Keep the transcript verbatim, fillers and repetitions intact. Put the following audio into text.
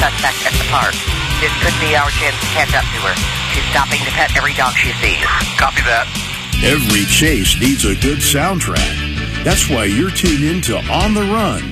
suspect at the park. This could be our chance to catch up to her. She's stopping to pet every dog she sees. Copy that. Every chase needs a good soundtrack. That's why you're tuned in to On the Run